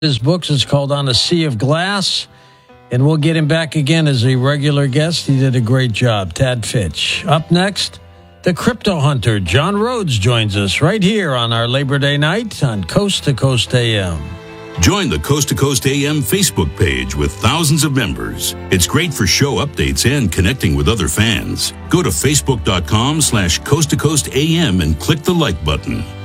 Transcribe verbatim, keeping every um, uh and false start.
His books is called On a Sea of Glass, and we'll get him back again as a regular guest. He did a great job, Tad Fitch. Up next, the crypto hunter, John Rhodes, joins us right here on our Labor Day night on Coast to Coast A M. Join the Coast to Coast A M Facebook page with thousands of members. It's great for show updates and connecting with other fans. Go to facebook.com slash Coast to Coast AM and click the like button.